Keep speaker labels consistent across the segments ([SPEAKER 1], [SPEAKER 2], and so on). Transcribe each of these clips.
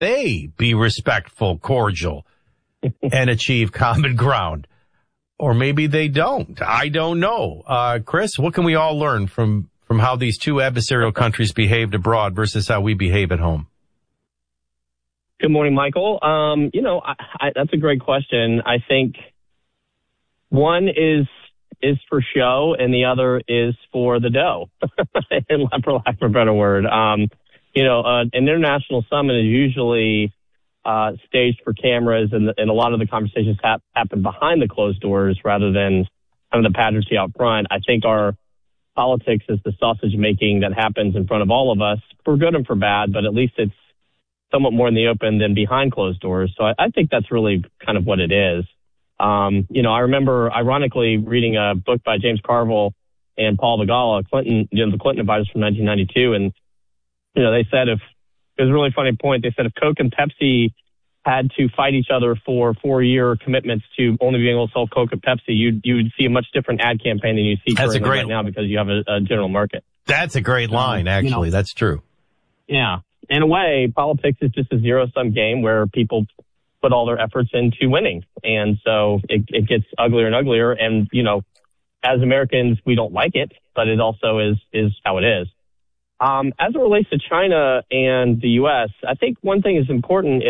[SPEAKER 1] they be respectful, cordial, and achieve common ground. Or maybe they don't. I don't know. Chris, what can we all learn from how these two adversarial countries behaved abroad versus how we behave at home?
[SPEAKER 2] Good morning, Michael. That's a great question. I think one is for show and the other is for the dough, for lack of a better word. An international summit is usually staged for cameras, and a lot of the conversations happen behind the closed doors rather than kind of the pageantry out front. I think our politics is the sausage making that happens in front of all of us, for good and for bad, but at least it's somewhat more in the open than behind closed doors. So I think that's really kind of what it is. I remember ironically reading a book by James Carville and Paul Begala, the Clinton advisors from 1992. And, they said it was a really funny point. They said if Coke and Pepsi had to fight each other for 4-year commitments to only being able to sell Coke and Pepsi, you would see a much different ad campaign than you see right now because you have a general market.
[SPEAKER 1] That's a great line, actually. That's true.
[SPEAKER 2] Yeah. In a way, politics is just a zero-sum game where people put all their efforts into winning. And so it gets uglier and uglier. And, as Americans, we don't like it, but it also is how it is. As it relates to China and the U.S., I think one thing to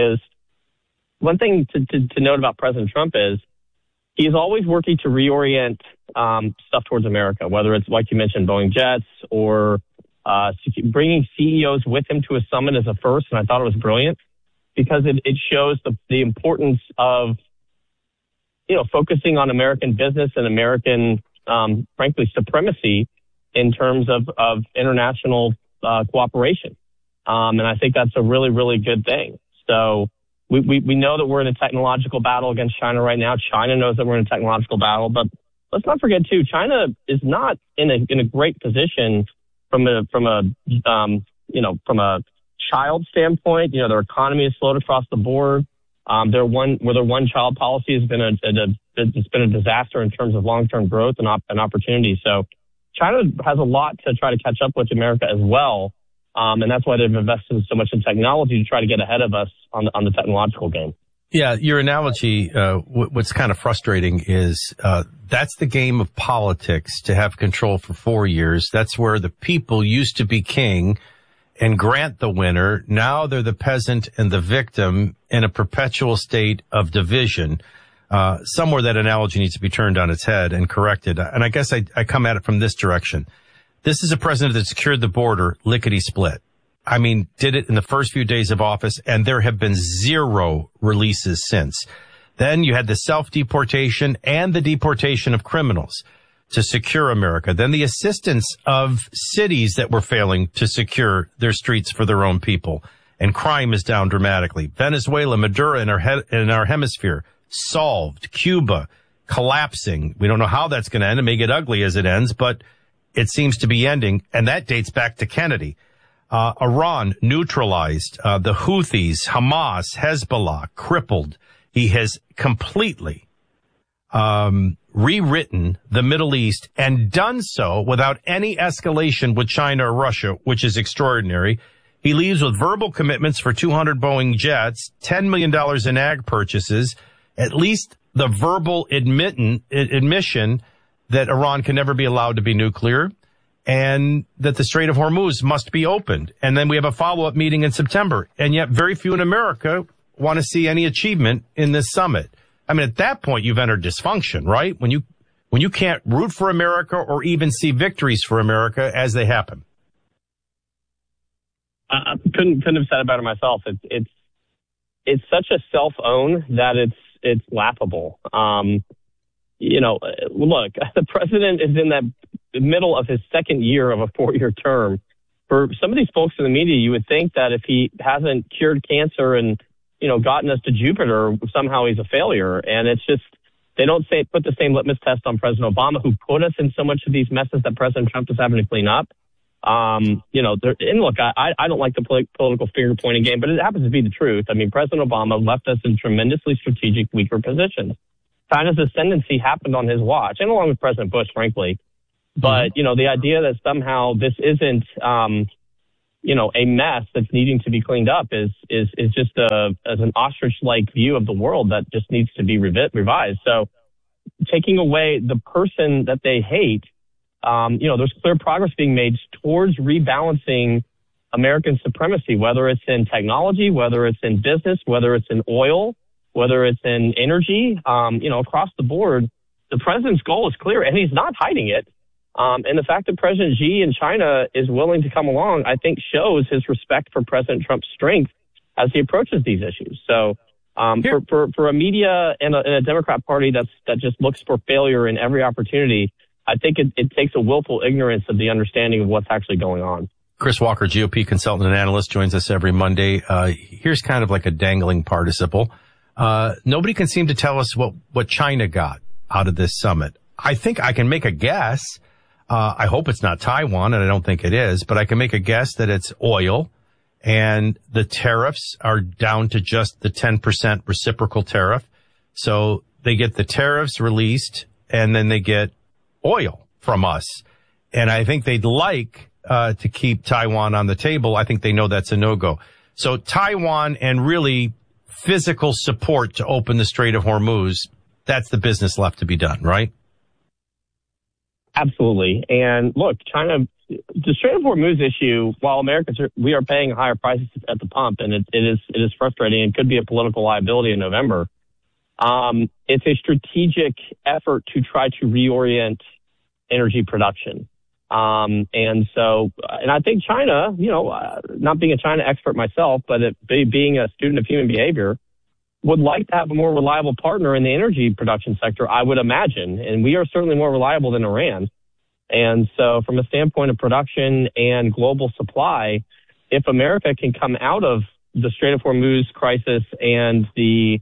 [SPEAKER 2] note about President Trump is he's always working to reorient stuff towards America, whether it's, like you mentioned, Boeing jets or bringing CEOs with him to a summit as a first. And I thought it was brilliant because it shows the importance of, focusing on American business and American, frankly, supremacy in terms of international cooperation. And I think that's a really, really good thing. So we know that we're in a technological battle against China right now. China knows that we're in a technological battle, but let's not forget too, China is not in a great position from a child standpoint. Their economy is slowed across the board. Their one-child policy has been a disaster in terms of long-term growth and opportunity. So China has a lot to try to catch up with America as well. And that's why they've invested so much in technology to try to get ahead of us on the technological game.
[SPEAKER 1] Yeah, your analogy, what's kind of frustrating is that's the game of politics, to have control for 4 years. That's where the people used to be king and grant the winner. Now they're the peasant and the victim in a perpetual state of division. Somewhere that analogy needs to be turned on its head and corrected. And I guess I come at it from this direction. This is a president that secured the border lickety-split. I mean, did it in the first few days of office, and there have been 0 releases since. Then you had the self-deportation and the deportation of criminals to secure America. Then the assistance of cities that were failing to secure their streets for their own people. And crime is down dramatically. Venezuela, Maduro in our hemisphere, solved. Cuba, collapsing. We don't know how that's going to end. It may get ugly as it ends, but it seems to be ending. And that dates back to Kennedy. Iran neutralized, the Houthis, Hamas, Hezbollah crippled. He has completely rewritten the Middle East and done so without any escalation with China or Russia, which is extraordinary. He leaves with verbal commitments for 200 Boeing jets, $10 million in ag purchases, at least the verbal admission that Iran can never be allowed to be nuclear, and that the Strait of Hormuz must be opened. And then we have a follow-up meeting in September. And yet very few in America want to see any achievement in this summit. I mean, at that point, you've entered dysfunction, right? When you can't root for America or even see victories for America as they happen.
[SPEAKER 2] I couldn't have said it better myself. It's such a self-own that it's laughable. Look, the president is in the middle of his second year of a 4-year term. For some of these folks in the media, you would think that if he hasn't cured cancer and, gotten us to Jupiter, somehow he's a failure. And it's just, they don't put the same litmus test on President Obama, who put us in so much of these messes that President Trump is having to clean up. And look, I don't like the political finger pointing game, but it happens to be the truth. I mean, President Obama left us in tremendously strategic, weaker positions. China's ascendancy happened on his watch, and along with President Bush, frankly. But, the idea that somehow this isn't, a mess that's needing to be cleaned up is just as an ostrich-like view of the world that just needs to be revised. So taking away the person that they hate, there's clear progress being made towards rebalancing American supremacy, whether it's in technology, whether it's in business, whether it's in oil, whether it's in energy, across the board. The president's goal is clear, and he's not hiding it. And the fact that President Xi in China is willing to come along, I think, shows his respect for President Trump's strength as he approaches these issues. So for a media and a Democrat Party that just looks for failure in every opportunity, I think it takes a willful ignorance of the understanding of what's actually going on.
[SPEAKER 1] Chris Walker, GOP consultant and analyst, joins us every Monday. Here's kind of like a dangling participle. Nobody can seem to tell us what China got out of this summit. I think I can make a guess. I hope it's not Taiwan, and I don't think it is, but I can make a guess that it's oil, and the tariffs are down to just the 10% reciprocal tariff. So they get the tariffs released, and then they get oil from us. And I think they'd like to keep Taiwan on the table. I think they know that's a no-go. So Taiwan and really physical support to open the Strait of Hormuz, that's the business left to be done, right?
[SPEAKER 2] Absolutely. And look, China, the Strait of Hormuz issue, while Americans we are paying higher prices at the pump, and it is frustrating and could be a political liability in November. It's a strategic effort to try to reorient energy production. And I think China, not being a China expert myself, but being a student of human behavior, would like to have a more reliable partner in the energy production sector, I would imagine. And we are certainly more reliable than Iran. And so from a standpoint of production and global supply, if America can come out of the Strait of Hormuz crisis and the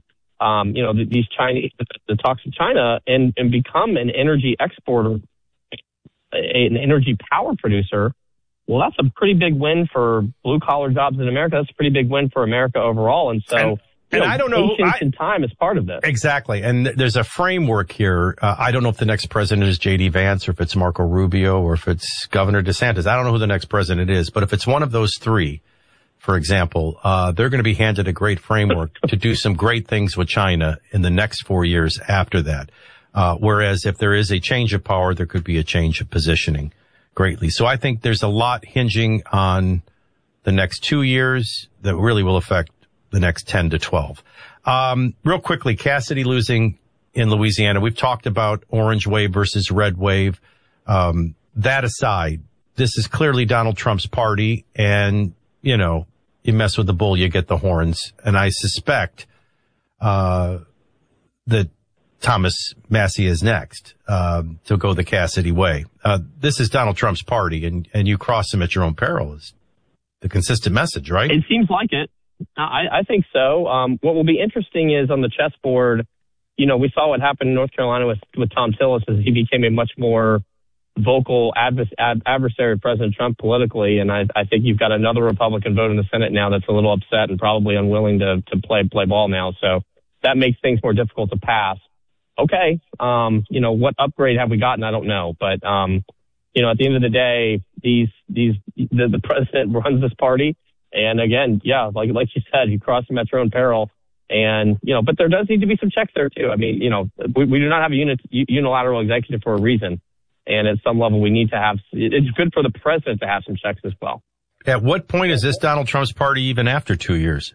[SPEAKER 2] talks with China and become an energy exporter, an energy power producer, well, that's a pretty big win for blue collar jobs in America. That's a pretty big win for America overall. And so,
[SPEAKER 1] and I don't know,
[SPEAKER 2] patience and time is part of this.
[SPEAKER 1] Exactly. And there's a framework here. I don't know if the next president is J.D. Vance or if it's Marco Rubio or if it's Governor DeSantis. I don't know who the next president is, but if it's one of those three, for example, they're going to be handed a great framework to do some great things with China in the next 4 years after that. Whereas if there is a change of power, there could be a change of positioning greatly. So I think there's a lot hinging on the next 2 years that really will affect the next 10 to 12. Real quickly, Cassidy losing in Louisiana. We've talked about orange wave versus red wave. That aside, this is clearly Donald Trump's party. And, you mess with the bull, you get the horns. And I suspect, that Thomas Massie is next, to go the Cassidy way. This is Donald Trump's party and you cross him at your own peril is the consistent message, right?
[SPEAKER 2] It seems like it. I think so. What will be interesting is on the chessboard, we saw what happened in North Carolina with Tom Tillis as he became a much more vocal adversary of President Trump politically. And I think you've got another Republican vote in the Senate now that's a little upset and probably unwilling to play ball now. So that makes things more difficult to pass. Okay. What upgrade have we gotten? I don't know. But, at the end of the day, the president runs this party. And again, yeah, like you said, you cross them at your own peril. And, but there does need to be some checks there too. I mean, we do not have a unilateral executive for a reason. And at some level we need to have, it's good for the president to have some checks as well.
[SPEAKER 1] At what point is this Donald Trump's party even after 2 years?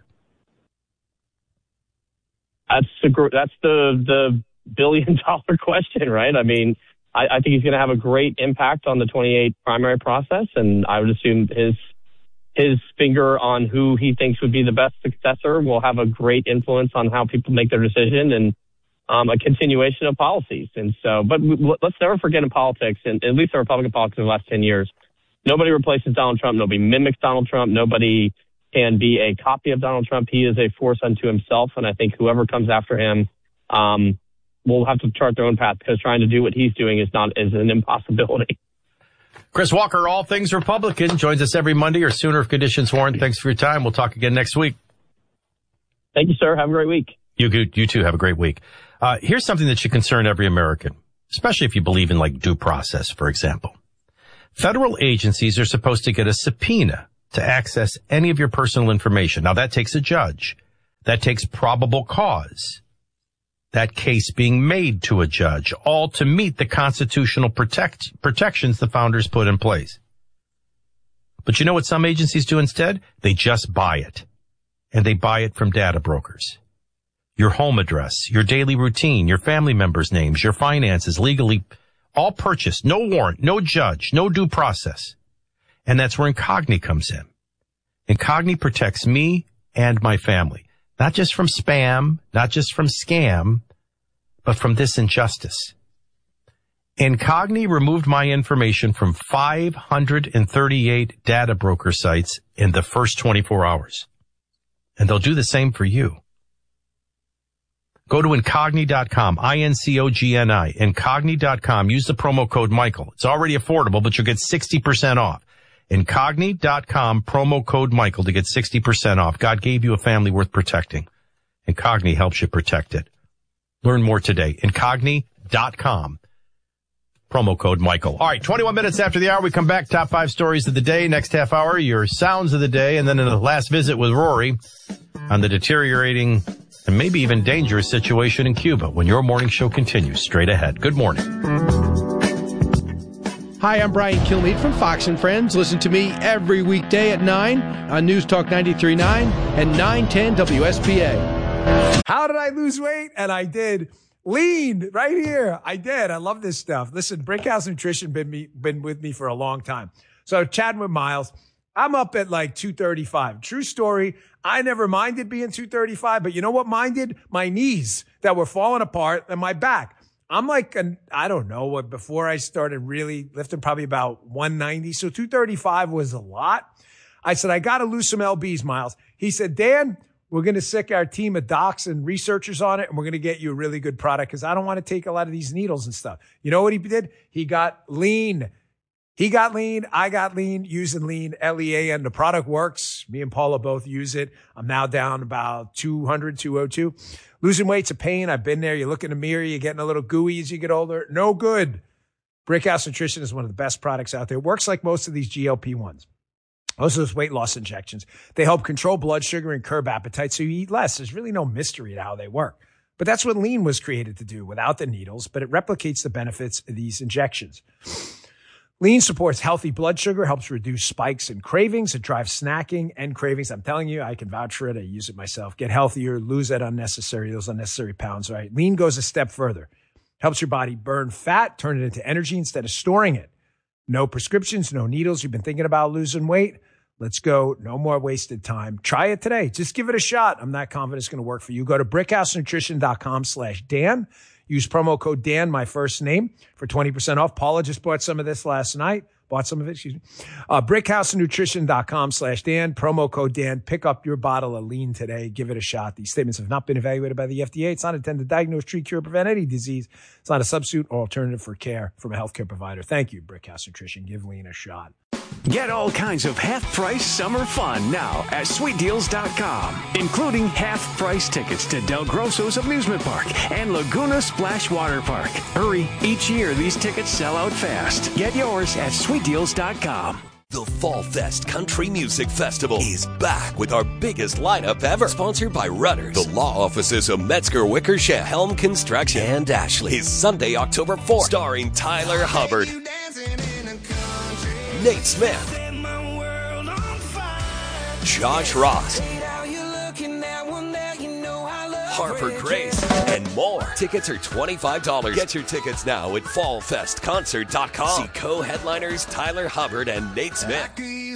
[SPEAKER 2] That's the $1 billion question, right? I mean, I think he's going to have a great impact on the 28 primary process. And I would assume his finger on who he thinks would be the best successor will have a great influence on how people make their decision and a continuation of policies. And so, but let's never forget in politics, and at least in Republican politics in the last 10 years, nobody replaces Donald Trump. Nobody mimics Donald Trump. Nobody can be a copy of Donald Trump. He is a force unto himself. And I think whoever comes after him will have to chart their own path because trying to do what he's doing is an impossibility.
[SPEAKER 1] Chris Walker, All Things Republican, joins us every Monday or sooner if conditions warrant. Thanks for your time. We'll talk again next week.
[SPEAKER 2] Thank you, sir. Have a great week.
[SPEAKER 1] You too. Have a great week. Here's something that should concern every American, especially if you believe in due process, for example. Federal agencies are supposed to get a subpoena to access any of your personal information. Now, that takes a judge. That takes probable cause. That case being made to a judge, all to meet the constitutional protections the founders put in place. But you know what some agencies do instead? They just buy it. And they buy it from data brokers. Your home address, your daily routine, your family members' names, your finances, legally, all purchased. No warrant, no judge, no due process. And that's where Incogni comes in. Incogni protects me and my family. Not just from spam, not just from scam, but from this injustice. Incogni removed my information from 538 data broker sites in the first 24 hours. And they'll do the same for you. Go to Incogni.com, I-N-C-O-G-N-I, Incogni.com. Use the promo code Michael. It's already affordable, but you'll get 60% off. Incogni.com, promo code Michael to get 60% off. God gave you a family worth protecting. Incogni helps you protect it. Learn more today. Incogni.com, promo code Michael. All right, 21 minutes after the hour, we come back. Top 5 stories of the day. Next half hour, your sounds of the day. And then in the last visit with Rory on the deteriorating and maybe even dangerous situation in Cuba when your morning show continues straight ahead. Good morning.
[SPEAKER 3] Hi, I'm Brian Kilmeade from Fox & Friends. Listen to me every weekday at 9 on News Talk 93.9 and 910 WSPA.
[SPEAKER 4] How did I lose weight? And I did. Lean right here. I did. I love this stuff. Listen, Brickhouse Nutrition been with me for a long time. So chatting with Miles, I'm up at like 235. True story. I never minded being 235, but you know what minded? My knees that were falling apart and my back. I'm like, I don't know what, before I started really lifting, probably about 190. So 235 was a lot. I said, I got to lose some LBs, Miles. He said, Dan, we're going to sick our team of docs and researchers on it, and we're going to get you a really good product because I don't want to take a lot of these needles and stuff. You know what he did? He got lean. He got lean. I got lean using lean, L-E-A-N. The product works. Me and Paula both use it. I'm now down about 200, 202. Losing weight's a pain. I've been there. You look in the mirror, you're getting a little gooey as you get older. No good. Brickhouse Nutrition is one of the best products out there. It works like most of these GLP-1s. Most of those weight loss injections. They help control blood sugar and curb appetite so you eat less. There's really no mystery to how they work. But that's what lean was created to do without the needles, but it replicates the benefits of these injections. Lean supports healthy blood sugar, helps reduce spikes and cravings. It drives snacking and cravings. I'm telling you, I can vouch for it. I use it myself. Get healthier, lose those unnecessary pounds, right? Lean goes a step further. Helps your body burn fat, turn it into energy instead of storing it. No prescriptions, no needles. You've been thinking about losing weight? Let's go. No more wasted time. Try it today. Just give it a shot. I'm not confident it's going to work for you. Go to brickhousenutrition.com/Dan. Use promo code Dan, my first name, for 20% off. Paula just bought some of this last night. Brickhousenutrition.com/Dan. Promo code Dan. Pick up your bottle of lean today. Give it a shot. These statements have not been evaluated by the FDA. It's not intended to diagnose, treat, cure, or prevent any disease. It's not a substitute or alternative for care from a healthcare provider. Thank you, Brickhouse Nutrition. Give lean a shot.
[SPEAKER 5] Get all kinds of half-price summer fun now at SweetDeals.com, including half-price tickets to Del Grosso's Amusement Park and Laguna Splash Water Park. Hurry, each year these tickets sell out fast. Get yours at SweetDeals.com.
[SPEAKER 6] The Fall Fest Country Music Festival is back with our biggest lineup ever. Sponsored by Rudders, the law offices of Metzger Wickersham, Helm Construction, and Ashley. Is Sunday, October 4th, starring Tyler Hubbard, Nate Smith, Josh Ross, Harper Grace, and more. Tickets are $25. Get your tickets now at fallfestconcert.com. See co-headliners Tyler Hubbard and Nate Smith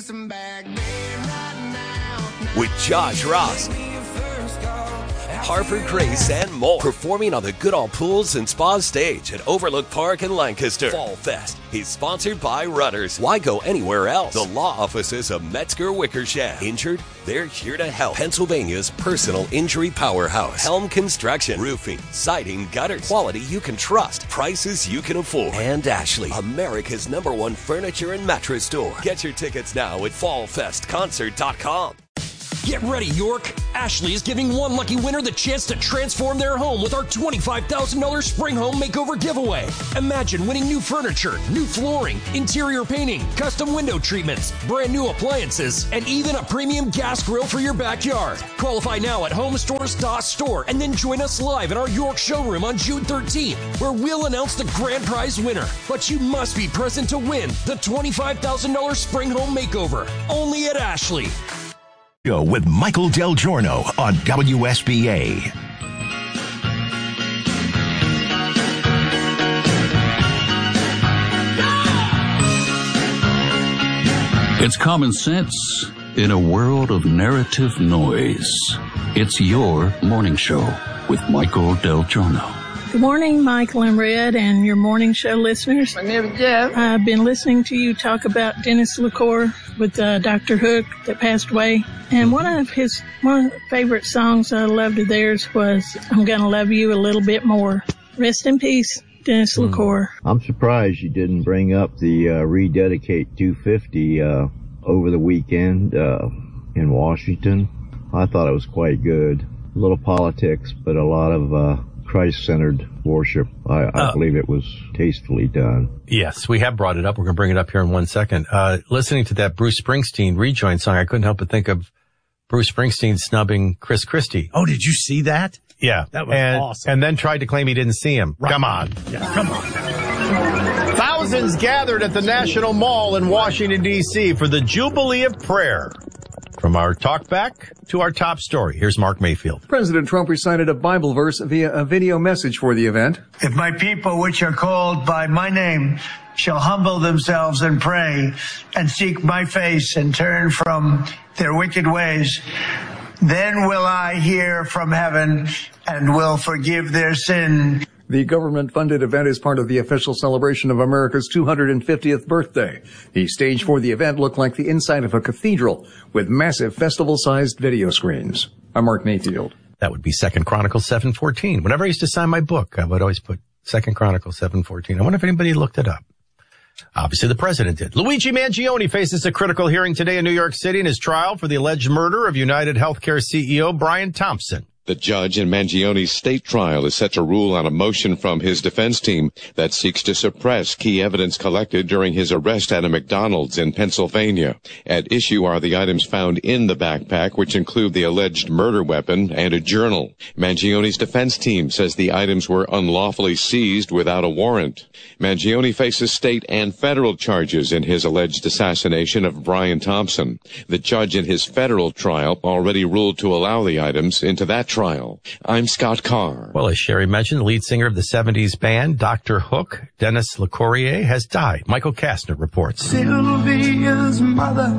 [SPEAKER 6] with Josh Ross, Harper Grace, and more. Performing on the Goodall Pools and Spa stage at Overlook Park in Lancaster. Fall Fest is sponsored by Rudders. Why go anywhere else? The law offices of Metzger Wickersham. Injured? They're here to help. Pennsylvania's personal injury powerhouse. Helm Construction. Roofing, siding, gutters. Quality you can trust. Prices you can afford. And Ashley, America's #1 furniture and mattress store. Get your tickets now at fallfestconcert.com.
[SPEAKER 7] Get ready, York. Ashley is giving one lucky winner the chance to transform their home with our $25,000 Spring Home Makeover giveaway. Imagine winning new furniture, new flooring, interior painting, custom window treatments, brand new appliances, and even a premium gas grill for your backyard. Qualify now at homestores.store and then join us live in our York showroom on June 13th, where we'll announce the grand prize winner. But you must be present to win the $25,000 Spring Home Makeover. Only at Ashley.
[SPEAKER 8] With Michael Del Giorno on WSBA.
[SPEAKER 9] It's common sense in a world of narrative noise. It's your morning show with Michael Del Giorno.
[SPEAKER 10] Good morning, Michael and Red, and your morning show listeners.
[SPEAKER 11] My name is Jeff.
[SPEAKER 10] I've been listening to you talk about Dennis LaCour with Dr. Hook that passed away. And one of my favorite songs I loved of theirs was I'm Gonna Love You a Little Bit More. Rest in peace, Dennis LaCour.
[SPEAKER 12] I'm surprised you didn't bring up the Rededicate 250 over the weekend in Washington. I thought it was quite good. A little politics, but a lot of Christ-centered worship. I believe it was tastefully done.
[SPEAKER 1] Yes, we have brought it up. We're going to bring it up here in 1 second. Listening to that Bruce Springsteen rejoin song, I couldn't help but think of Bruce Springsteen snubbing Chris Christie.
[SPEAKER 13] Oh, did you see that?
[SPEAKER 1] Yeah.
[SPEAKER 13] That was awesome.
[SPEAKER 1] And then tried to claim he didn't see him. Right. Come on.
[SPEAKER 13] Yeah, come on.
[SPEAKER 1] Thousands gathered at the National Mall in Washington, D.C. for the Jubilee of Prayer. From our talkback to our top story, here's Mark Mayfield.
[SPEAKER 14] President Trump recited a Bible verse via a video message for the event.
[SPEAKER 15] If my people, which are called by my name, shall humble themselves and pray and seek my face and turn from their wicked ways, then will I hear from heaven and will forgive their sin.
[SPEAKER 14] The government-funded event is part of the official celebration of America's 250th birthday. The stage for the event looked like the inside of a cathedral with massive festival-sized video screens. I'm Mark Mayfield.
[SPEAKER 1] That would be 2 Chronicles 7:14. Whenever I used to sign my book, I would always put 2 Chronicles 7:14. I wonder if anybody looked it up. Obviously, the president did. Luigi Mangione faces a critical hearing today in New York City in his trial for the alleged murder of United Healthcare CEO Brian Thompson.
[SPEAKER 16] The judge in Mangione's state trial is set to rule on a motion from his defense team that seeks to suppress key evidence collected during his arrest at a McDonald's in Pennsylvania. At issue are the items found in the backpack, which include the alleged murder weapon and a journal. Mangione's defense team says the items were unlawfully seized without a warrant. Mangione faces state and federal charges in his alleged assassination of Brian Thompson. The judge in his federal trial already ruled to allow the items into that trial. I'm Scott Carr.
[SPEAKER 1] Well, as Sherry mentioned, the lead singer of the 70s band, Dr. Hook, Dennis LaCour, has died. Michael Kastner reports.
[SPEAKER 17] Sylvia's mother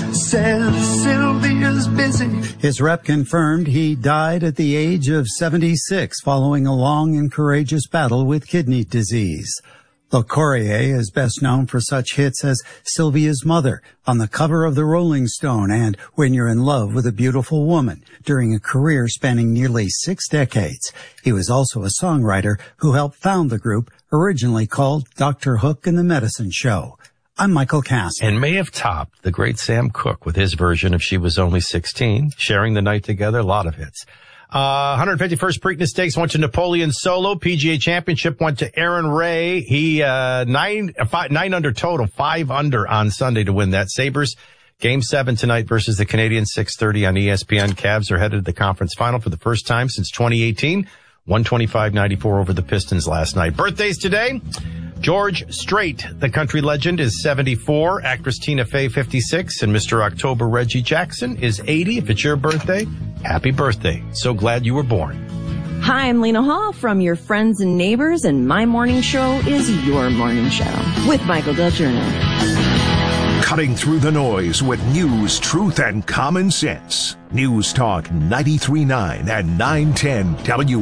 [SPEAKER 17] says Sylvia's busy.
[SPEAKER 18] His rep confirmed he died at the age of 76 following a long and courageous battle with kidney disease. LaCour is best known for such hits as Sylvia's Mother, on the cover of the Rolling Stone, and When You're in Love with a Beautiful Woman, during a career spanning nearly 6 decades. He was also a songwriter who helped found the group, originally called Dr. Hook and the Medicine Show. I'm Michael Kastner.
[SPEAKER 1] And may have topped the great Sam Cooke with his version of She Was Only 16, Sharing the Night Together, a lot of hits. 151st Preakness Stakes went to Napoleon Solo. PGA Championship went to Aaron Ray. He, 9 under total, 5 under on Sunday to win that. Sabres, Game 7 tonight versus the Canadiens, 6:30 on ESPN. Cavs are headed to the conference final for the first time since 2018. 125-94 over the Pistons last night. Birthdays today. George Strait, the country legend, is 74. Actress Tina Fey, 56. And Mr. October Reggie Jackson is 80. If it's your birthday, happy birthday. So glad you were born.
[SPEAKER 19] Hi, I'm Lena Hall from Your Friends and Neighbors, and my morning show is your morning show with Michael Del Giorno.
[SPEAKER 8] Cutting through the noise with news, truth, and common sense. News Talk 93.9 and 910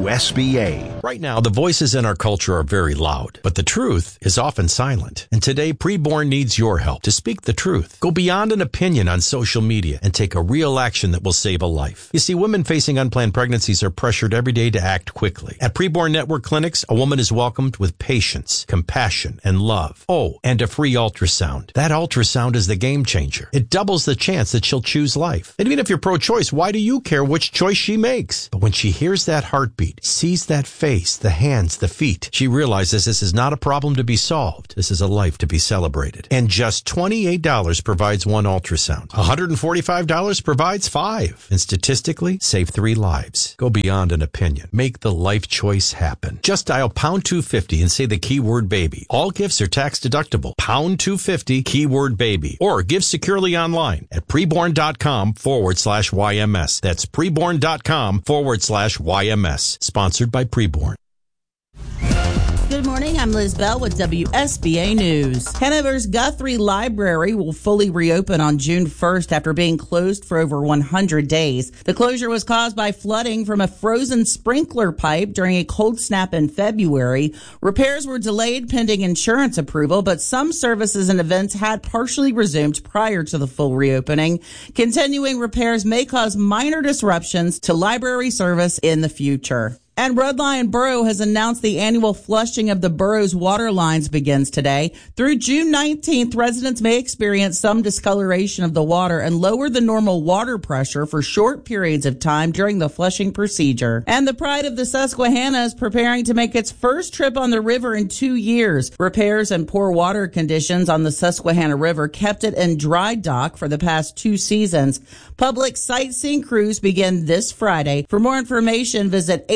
[SPEAKER 8] WSBA.
[SPEAKER 1] Right now, the voices in our culture are very loud, but the truth is often silent. And today, Preborn needs your help to speak the truth. Go beyond an opinion on social media and take a real action that will save a life. You see, women facing unplanned pregnancies are pressured every day to act quickly. At Preborn Network Clinics, a woman is welcomed with patience, compassion, and love. Oh, and a free ultrasound. That ultrasound is the game changer. It doubles the chance that she'll choose life. And even if you're pro-choice, choice. Why do you care which choice she makes? But when she hears that heartbeat, sees that face, the hands, the feet, she realizes this is not a problem to be solved. This is a life to be celebrated. And just $28 provides one ultrasound. $145 provides 5. And statistically, save 3 lives. Go beyond an opinion. Make the life choice happen. Just dial pound 250 and say the keyword baby. All gifts are tax deductible. Pound 250 keyword baby. Or give securely online at preborn.com/YMS. That's preborn.com/YMS. Sponsored by Preborn.
[SPEAKER 11] Good morning, I'm Liz Bell with WSBA News. Hanover's Guthrie Library will fully reopen on June 1st after being closed for over 100 days. The closure was caused by flooding from a frozen sprinkler pipe during a cold snap in February. Repairs were delayed pending insurance approval, but some services and events had partially resumed prior to the full reopening. Continuing repairs may cause minor disruptions to library service in the future. And Red Lion Borough has announced the annual flushing of the borough's water lines begins today. Through June 19th, residents may experience some discoloration of the water and lower the normal water pressure for short periods of time during the flushing procedure. And the Pride of the Susquehanna is preparing to make its first trip on the river in 2 years. Repairs and poor water conditions on the Susquehanna River kept it in dry dock for the past 2 seasons. Public sightseeing cruise begin this Friday. For more information, visit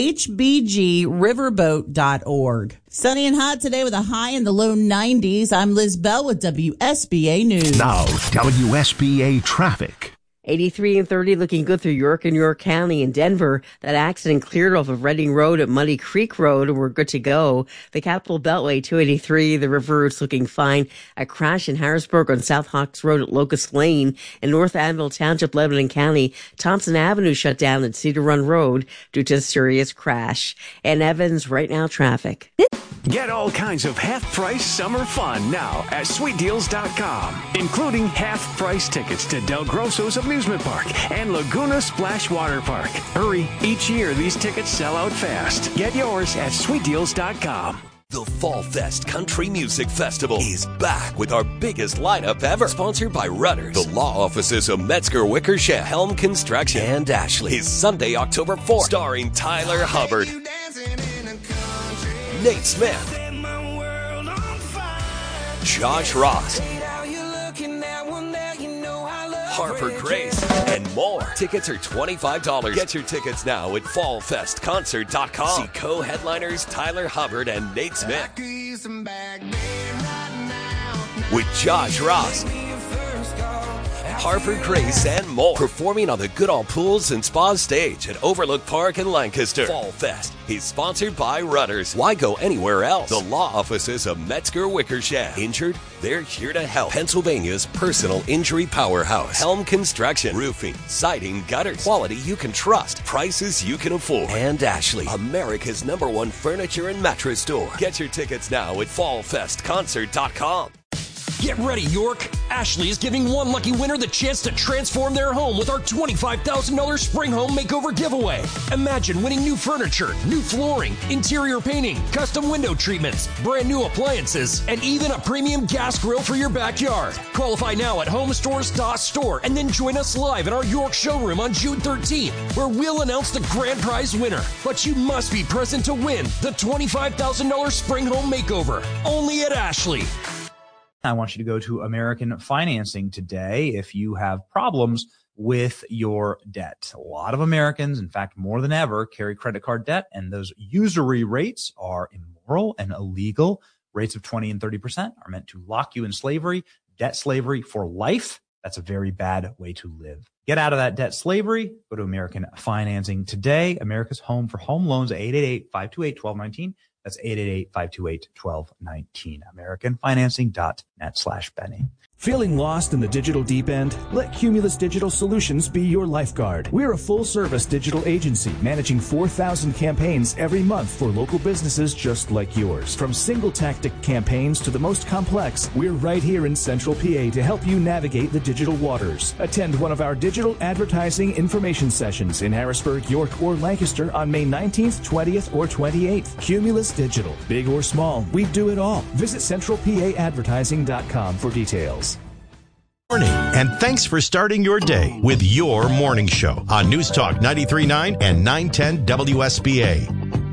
[SPEAKER 11] hbgriverboat.org. Sunny and hot today with a high in the low 90s. I'm Liz Bell with WSBA News.
[SPEAKER 8] Now, WSBA traffic.
[SPEAKER 20] 83 and 30 looking good through York and York County and Denver. That accident cleared off of Reading Road at Muddy Creek Road, and we're good to go. The Capitol Beltway, 283, the river route's looking fine. A crash in Harrisburg on South Hawks Road at Locust Lane. In North Anvil Township, Lebanon County, Thompson Avenue shut down at Cedar Run Road due to a serious crash. And Evans, right now, traffic.
[SPEAKER 5] Get all kinds of half-price summer fun now at SweetDeals.com, including half-price tickets to Del Grosso's Amusement Park and Laguna Splash Water Park. Hurry, each year these tickets sell out fast. Get yours at SweetDeals.com.
[SPEAKER 6] The Fall Fest Country Music Festival is back with our biggest lineup ever. Sponsored by Rudders, the law offices of Metzger Wickersham, Helm Construction, and Ashley. Is Sunday, October 4th, starring Tyler Hubbard, Nate Smith, Josh Ross, Harper Grace, and more. Tickets are $25. Get your tickets now at fallfestconcert.com. See co-headliners Tyler Hubbard and Nate Smith with Josh Ross, Harper Grace, and more. Performing on the Goodall Pools and Spa stage at Overlook Park in Lancaster. Fall Fest is sponsored by Rudders. Why go anywhere else? The law offices of Metzger Wickersham. Injured? They're here to help. Pennsylvania's personal injury powerhouse. Helm Construction. Roofing, siding, gutters. Quality you can trust. Prices you can afford. And Ashley, America's #1 furniture and mattress store. Get your tickets now at fallfestconcert.com.
[SPEAKER 7] Get ready, York. Ashley is giving one lucky winner the chance to transform their home with our $25,000 Spring Home Makeover giveaway. Imagine winning new furniture, new flooring, interior painting, custom window treatments, brand new appliances, and even a premium gas grill for your backyard. Qualify now at homestores.store and then join us live in our York showroom on June 13th, where we'll announce the grand prize winner. But you must be present to win the $25,000 Spring Home Makeover, only at Ashley.
[SPEAKER 21] I want you to go to American Financing today if you have problems with your debt. A lot of Americans, in fact, more than ever, carry credit card debt, and those usury rates are immoral and illegal. Rates of 20 and 30% are meant to lock you in slavery, debt slavery for life. That's a very bad way to live. Get out of that debt slavery. Go to American Financing today. America's home for home loans, 888-528-1219. That's 888-528-1219. AmericanFinancing.net/Benny.
[SPEAKER 22] Feeling lost in the digital deep end? Let Cumulus Digital Solutions be your lifeguard. We're a full-service digital agency managing 4,000 campaigns every month for local businesses just like yours. From single-tactic campaigns to the most complex, we're right here in Central PA to help you navigate the digital waters. Attend one of our digital advertising information sessions in Harrisburg, York, or Lancaster on May 19th, 20th, or 28th. Cumulus Digital. Big or small, we do it all. Visit CentralPAAdvertising.com for details.
[SPEAKER 2] Morning, and thanks for starting your day with your morning show on News Talk 93.9 and 910 WSBA.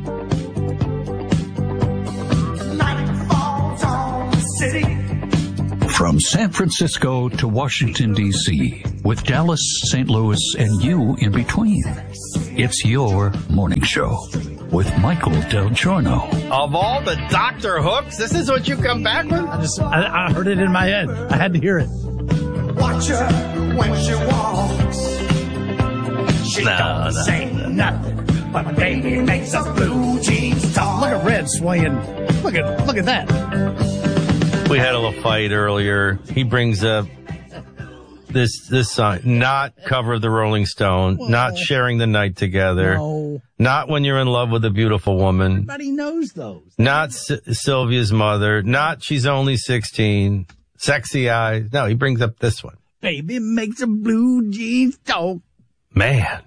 [SPEAKER 9] From San Francisco to Washington, D.C., with Dallas, St. Louis, and you in between, it's your morning show with Michael Del Giorno.
[SPEAKER 1] Of all the Dr. Hooks, this is what you come back with?
[SPEAKER 13] I heard it in my head. I had to hear it.
[SPEAKER 17] Watch her when she walks. She don't say nothing, but baby makes us blue jeans talk.
[SPEAKER 13] Look at Red swaying. Look at that.
[SPEAKER 1] We had a little fight earlier. He brings up this song, not cover the Rolling Stone, not sharing the night together, not when you're in love with a beautiful woman.
[SPEAKER 13] Everybody knows those.
[SPEAKER 1] Not Sylvia's mother, not she's only 16. Sexy eyes. No, he brings up this one.
[SPEAKER 13] Baby makes a blue jeans talk.
[SPEAKER 1] Man.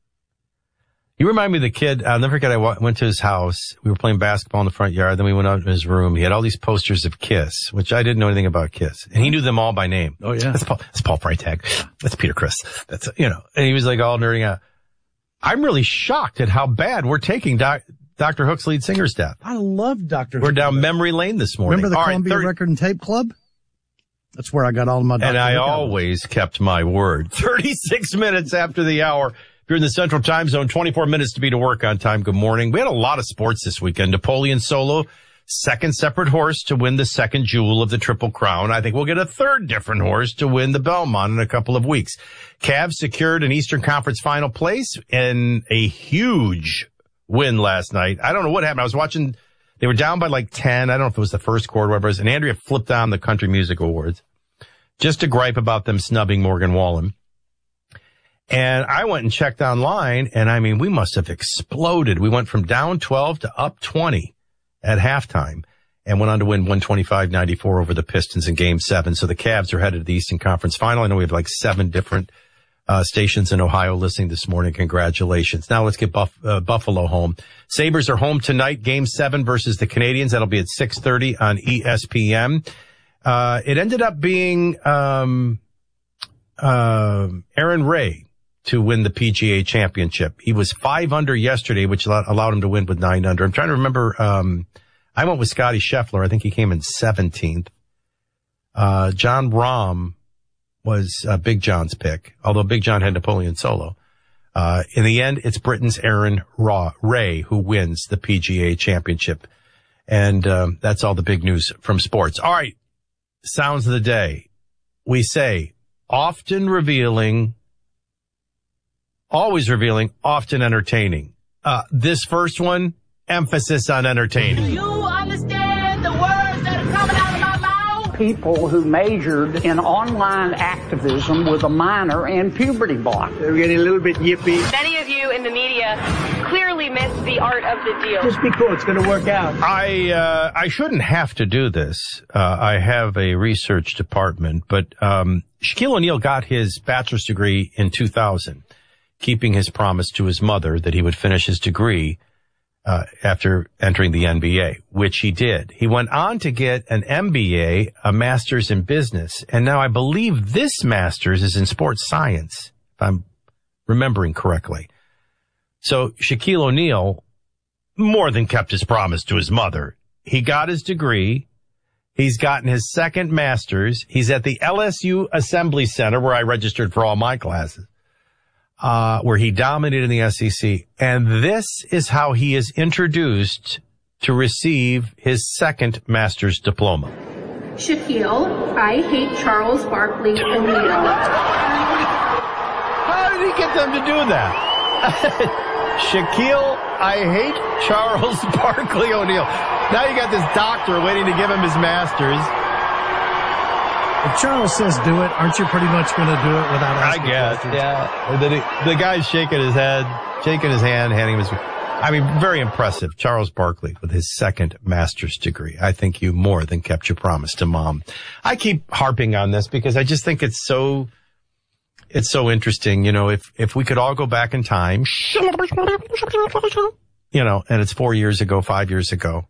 [SPEAKER 1] You remind me of the kid. I'll never forget. I went to his house. We were playing basketball in the front yard. Then we went out in his room. He had all these posters of Kiss, which I didn't know anything about Kiss. And he knew them all by name.
[SPEAKER 13] Oh, yeah.
[SPEAKER 1] That's Paul Freitag. That's Peter Criss. That's, and he was like all nerding out. I'm really shocked at how bad we're taking Dr. Hook's lead singer's death.
[SPEAKER 13] I love Dr. Hook.
[SPEAKER 1] We're down memory lane this morning.
[SPEAKER 13] Remember the Columbia Record and Tape Club? That's where I got all of my Dr.
[SPEAKER 1] And I
[SPEAKER 13] Hook
[SPEAKER 1] always kept my word. 36 minutes after the hour. If you're in the Central Time Zone, 24 minutes to be to work on time. Good morning. We had a lot of sports this weekend. Napoleon Solo, second separate horse to win the second jewel of the Triple Crown. I think we'll get a third different horse to win the Belmont in a couple of weeks. Cavs secured an Eastern Conference final place in a huge win last night. I don't know what happened. I was watching. They were down by like 10. I don't know if it was the first quarter or whatever it was. And Andrea flipped on the Country Music Awards just to gripe about them snubbing Morgan Wallen. And I went and checked online, and I mean, we must have exploded. We went from down 12 to up 20 at halftime and went on to win 125-94 over the Pistons in Game 7. So the Cavs are headed to the Eastern Conference Final. I know we have like 7 different stations in Ohio listening this morning. Congratulations. Now let's get Buffalo home. Sabres are home tonight, Game 7 versus the Canadians. That'll be at 6:30 on ESPN. It ended up being Aaron Ray to win the PGA Championship. He was 5 under yesterday, which allowed him to win with 9 under. I'm trying to remember. I went with Scotty Scheffler. I think he came in 17th. John Rahm was Big John's pick, although Big John had Napoleon Solo. In the end, it's Britain's Aaron Ray who wins the PGA Championship. And that's all the big news from sports. All right, sounds of the day. We say often revealing, always revealing, often entertaining. This first one, emphasis on entertaining.
[SPEAKER 3] Do you understand the words that are coming out of my mouth?
[SPEAKER 23] People who majored in online activism with a minor in puberty block. They're getting a little bit yippy.
[SPEAKER 24] Many of you in the media clearly missed the art of the deal.
[SPEAKER 23] Just be cool. It's going to work out.
[SPEAKER 1] I shouldn't have to do this. I have a research department, but Shaquille O'Neal got his bachelor's degree in 2000. Keeping his promise to his mother that he would finish his degree after entering the NBA, which he did. He went on to get an MBA, a master's in business, and now I believe this master's is in sports science, if I'm remembering correctly. So Shaquille O'Neal more than kept his promise to his mother. He got his degree. He's gotten his second master's. He's at the LSU Assembly Center, where I registered for all my classes. Where he dominated in the SEC. And this is how he is introduced to receive his second master's diploma.
[SPEAKER 25] Shaquille, I hate Charles Barkley O'Neal.
[SPEAKER 1] How did he get them to do that? Shaquille, I hate Charles Barkley O'Neal. Now you got this doctor waiting to give him his master's.
[SPEAKER 13] If Charles says do it, aren't you pretty much going to do it without asking?
[SPEAKER 1] I guess, questions? Yeah. And then the guy's shaking his head, shaking his hand, handing him his... I mean, very impressive. Charles Barkley with his second master's degree. I think you more than kept your promise to mom. I keep harping on this because I just think it's so interesting. You know, if we could all go back in time, you know, and it's 4 years ago, 5 years ago,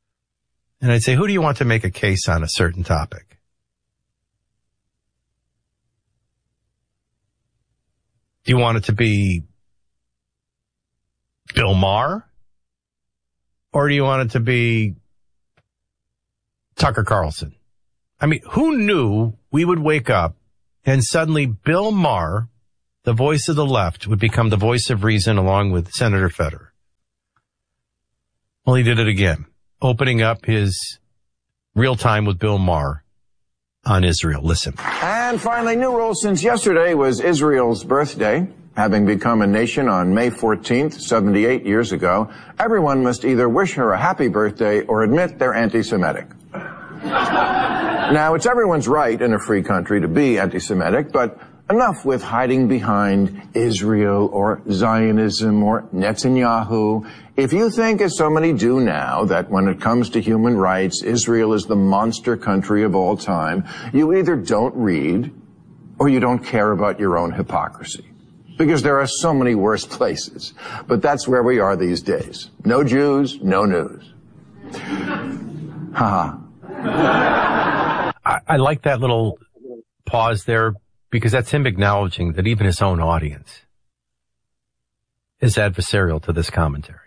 [SPEAKER 1] and I'd say, who do you want to make a case on a certain topic? Do you want it to be Bill Maher? Or do you want it to be Tucker Carlson? I mean, who knew we would wake up and suddenly Bill Maher, the voice of the left, would become the voice of reason along with Senator Federer? Well, he did it again, opening up his Real Time with Bill Maher on Israel. Listen.
[SPEAKER 4] And finally, new rules since yesterday was Israel's birthday. Having become a nation on May 14th, 78 years ago, everyone must either wish her a happy birthday or admit they're anti-Semitic. Now, it's everyone's right in a free country to be anti-Semitic, but enough with hiding behind Israel or Zionism or Netanyahu. If you think, as so many do now, that when it comes to human rights, Israel is the monster country of all time, you either don't read or you don't care about your own hypocrisy. Because there are so many worse places. But that's where we are these days. No Jews, no news. Ha ha.
[SPEAKER 1] I like that little pause there because that's him acknowledging that even his own audience is adversarial to this commentary.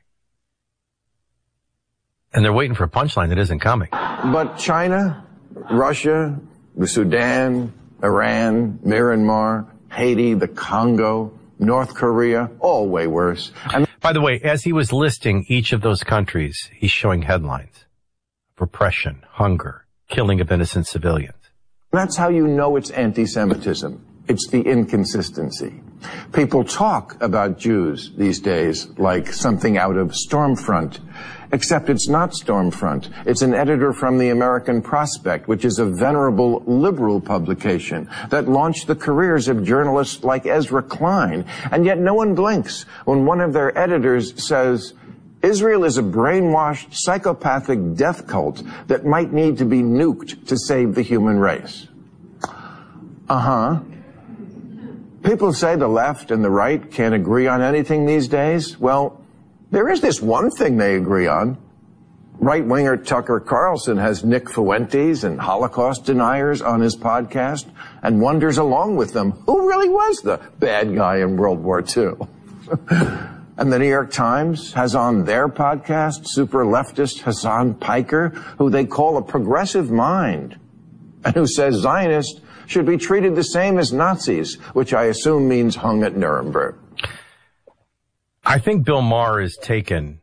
[SPEAKER 1] And they're waiting for a punchline that isn't coming.
[SPEAKER 4] But China, Russia, the Sudan, Iran, Myanmar, Haiti, the Congo, North Korea, all way worse. And
[SPEAKER 1] by the way, as he was listing each of those countries, he's showing headlines. Repression, hunger, killing of innocent civilians.
[SPEAKER 4] That's how you know it's anti-Semitism. It's the inconsistency. People talk about Jews these days like something out of Stormfront, except it's not Stormfront. It's an editor from the American Prospect, which is a venerable liberal publication that launched the careers of journalists like Ezra Klein. And yet no one blinks when one of their editors says, Israel is a brainwashed, psychopathic death cult that might need to be nuked to save the human race. Uh-huh. People say the left and the right can't agree on anything these days. Well, there is this one thing they agree on. Right-winger Tucker Carlson has Nick Fuentes and Holocaust deniers on his podcast and wonders along with them, who really was the bad guy in World War II? And the New York Times has on their podcast super leftist Hassan Piker, who they call a progressive mind, and who says Zionists should be treated the same as Nazis, which I assume means hung at Nuremberg.
[SPEAKER 1] I think Bill Maher is taken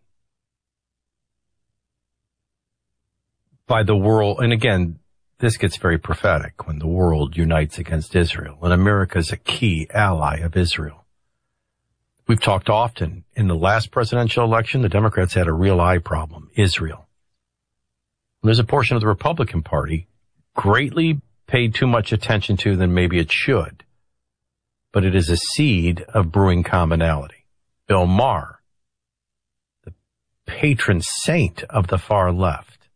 [SPEAKER 1] by the world, and again, this gets very prophetic when the world unites against Israel, and America is a key ally of Israel. We've talked often. In the last presidential election, the Democrats had a real eye problem, Israel. There's a portion of the Republican Party greatly paid too much attention to than maybe it should. But it is a seed of brewing commonality. Bill Maher, the patron saint of the far left,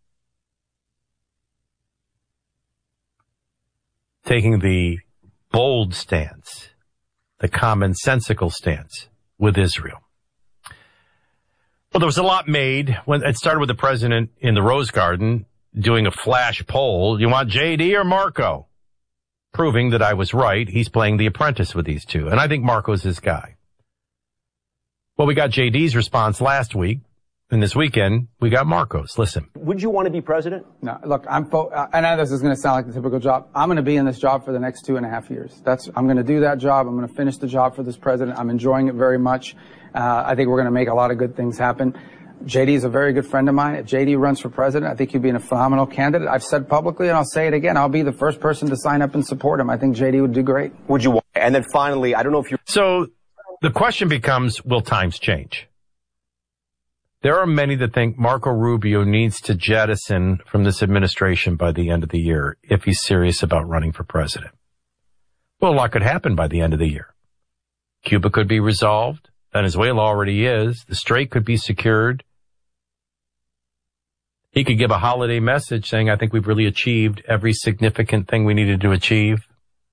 [SPEAKER 1] taking the bold stance, the commonsensical stance with Israel. Well, there was a lot made when it started with the president in the Rose Garden doing a flash poll. You want JD or Marco? Proving that I was right. He's playing the apprentice with these two. And I think Marco's his guy. Well, we got JD's response last week. And this weekend, we got Marco's. Listen.
[SPEAKER 10] Would you want to be president?
[SPEAKER 12] No, look, I know this is going to sound like the typical job. I'm going to be in this job for the next 2.5 years. I'm going to do that job. I'm going to finish the job for this president. I'm enjoying it very much. I think we're going to make a lot of good things happen. JD is a very good friend of mine. If JD runs for president, I think he'd be a phenomenal candidate. I've said publicly, and I'll say it again, I'll be the first person to sign up and support him. I think JD would do great.
[SPEAKER 10] Would you want? And then finally, I don't know if you...
[SPEAKER 1] So the question becomes, will times change? There are many that think Marco Rubio needs to jettison from this administration by the end of the year if he's serious about running for president. Well, a lot could happen by the end of the year. Cuba could be resolved. Venezuela already is. The Strait could be secured. He could give a holiday message saying, I think we've really achieved every significant thing we needed to achieve.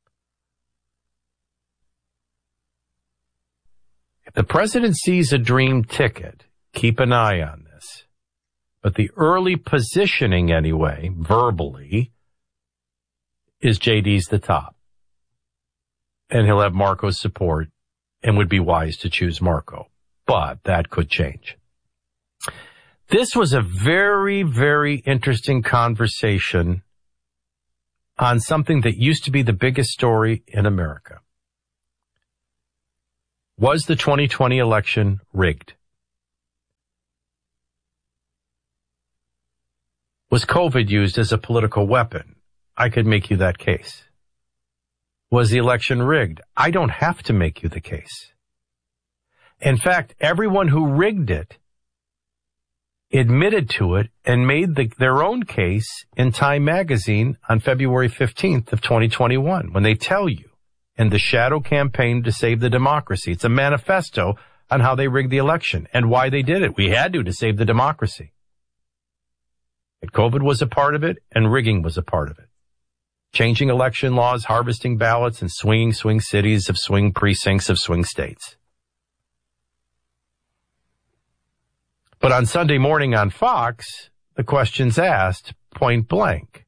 [SPEAKER 1] If the president sees a dream ticket, keep an eye on this. But the early positioning anyway, verbally, is JD's the top. And he'll have Marco's support and would be wise to choose Marco. But that could change. This was a very, very interesting conversation on something that used to be the biggest story in America. Was the 2020 election rigged? Was COVID used as a political weapon? I could make you that case. Was the election rigged? I don't have to make you the case. In fact, everyone who rigged it admitted to it and made their own case in Time magazine on February 15th of 2021, when they tell you in the shadow campaign to save the democracy. It's a manifesto on how they rigged the election and why they did it. We had to save the democracy. And COVID was a part of it, and rigging was a part of it. Changing election laws, harvesting ballots, and swinging swing cities of swing precincts of swing states. But on Sunday morning on Fox, the question's asked point blank.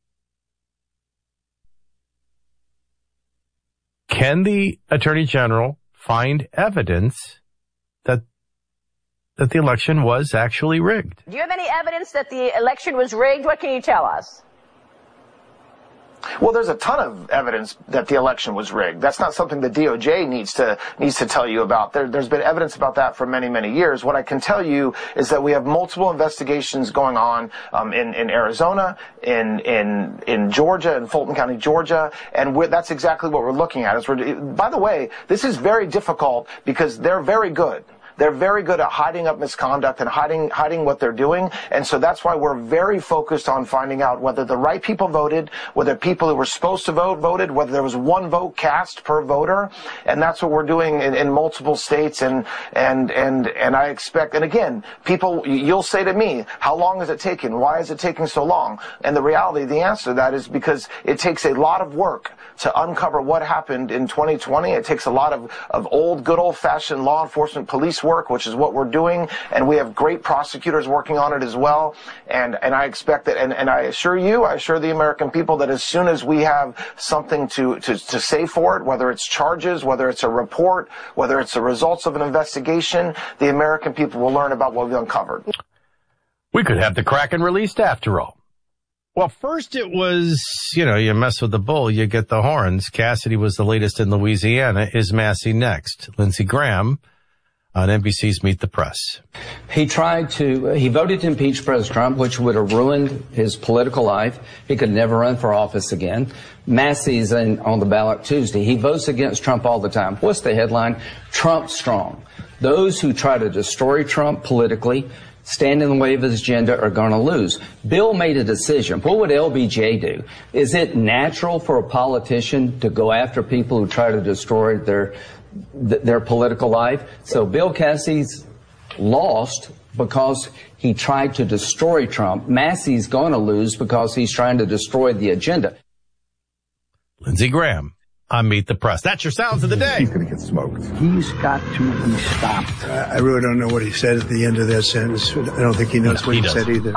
[SPEAKER 1] Can the Attorney General find evidence that the election was actually rigged?
[SPEAKER 24] Do you have any evidence that the election was rigged? What can you tell us?
[SPEAKER 14] Well, there's a ton of evidence that the election was rigged. That's not something the DOJ needs to tell you about. There's been evidence about that for many, many years. What I can tell you is that we have multiple investigations going on in Arizona, in Georgia, in Fulton County, Georgia, and that's exactly what we're looking at. By the way, this is very difficult because they're very good. They're very good at hiding up misconduct and hiding what they're doing. And so that's why we're very focused on finding out whether the right people voted, whether people who were supposed to vote voted, whether there was one vote cast per voter. And that's what we're doing in multiple states. And I expect, and again, people, you'll say to me, how long has it taken? Why is it taking so long? And the reality, the answer to that is because it takes a lot of work to uncover what happened in 2020. It takes a lot of old, good old-fashioned law enforcement police work, which is what we're doing, and we have great prosecutors working on it as well. And I expect that, and I assure the American people that as soon as we have something to say for it, whether it's charges, whether it's a report, whether it's the results of an investigation, the American people will learn about what we've uncovered.
[SPEAKER 1] We could have the Kraken released after all. Well, first it was, you mess with the bull, you get the horns. Cassidy was the latest in Louisiana. Is Massey next? Lindsey Graham on NBC's Meet the Press.
[SPEAKER 15] He voted to impeach President Trump, which would have ruined his political life. He could never run for office again. Massey's on the ballot Tuesday. He votes against Trump all the time. What's the headline? Trump strong. Those who try to destroy Trump politically, stand in the way of his agenda, are going to lose. Bill made a decision. What would LBJ do? Is it natural for a politician to go after people who try to destroy their political life? So Bill Cassie's lost because he tried to destroy Trump. Massey's going to lose because he's trying to destroy the agenda.
[SPEAKER 1] Lindsey Graham on Meet the Press. That's your sounds of the day.
[SPEAKER 16] He's going to get smoked.
[SPEAKER 23] He's got to be stopped.
[SPEAKER 16] I really don't know what he said at the end of that sentence. I don't think he knows what he said either.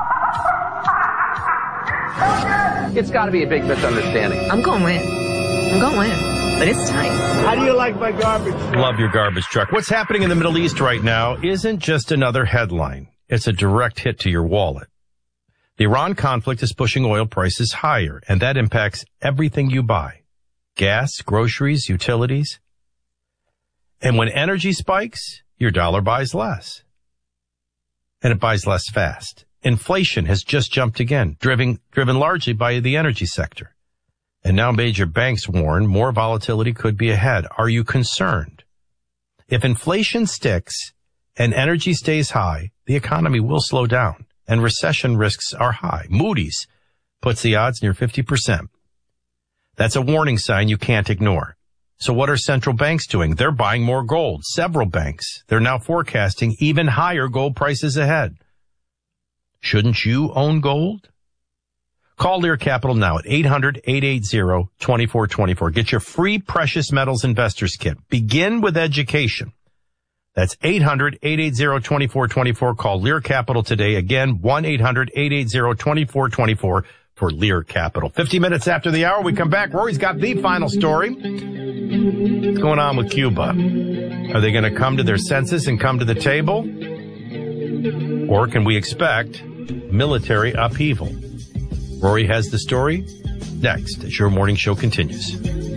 [SPEAKER 18] It's got to be a big misunderstanding.
[SPEAKER 19] I'm going to win. But it's tight.
[SPEAKER 16] How do you like my garbage truck?
[SPEAKER 1] Love your garbage truck. What's happening in the Middle East right now isn't just another headline. It's a direct hit to your wallet. The Iran conflict is pushing oil prices higher, and that impacts everything you buy. Gas, groceries, utilities. And when energy spikes, your dollar buys less. And it buys less fast. Inflation has just jumped again, driven largely by the energy sector. And now major banks warn more volatility could be ahead. Are you concerned? If inflation sticks and energy stays high, the economy will slow down and recession risks are high. Moody's puts the odds near 50%. That's a warning sign you can't ignore. So what are central banks doing? They're buying more gold. Several banks. They're now forecasting even higher gold prices ahead. Shouldn't you own gold? Call Lear Capital now at 800-880-2424. Get your free precious metals investors kit. Begin with education. That's 800-880-2424. Call Lear Capital today. Again, 1-800-880-2424 for Lear Capital. 50 minutes after the hour, we come back. Rory's got the final story. What's going on with Cuba? Are they going to come to their senses and come to the table? Or can we expect military upheaval? Rory has the story next as your morning show continues.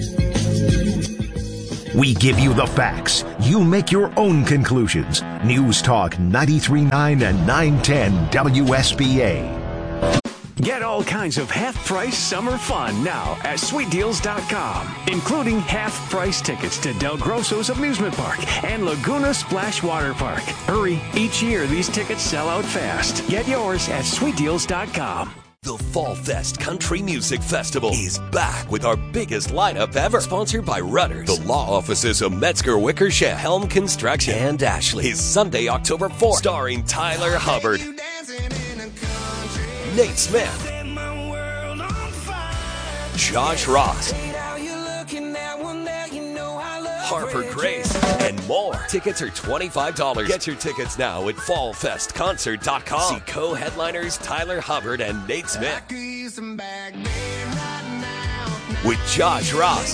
[SPEAKER 2] We give you the facts. You make your own conclusions. News Talk 93.9 and 910 WSBA.
[SPEAKER 5] Get all kinds of half-price summer fun now at SweetDeals.com, including half-price tickets to Del Grosso's Amusement Park and Laguna Splash Water Park. Hurry, each year these tickets sell out fast. Get yours at SweetDeals.com.
[SPEAKER 6] The Fall Fest Country Music Festival is back with our biggest lineup ever. Sponsored by Rudders, the law offices of Metzger Wickersham, Helm Construction, and Ashley. Is Sunday, October 4th, starring Tyler Hubbard, Nate Smith, Josh Ross, Harper Grace, and more. Tickets are $25. Get your tickets now at fallfestconcert.com. See co-headliners Tyler Hubbard and Nate Smith with Josh Ross,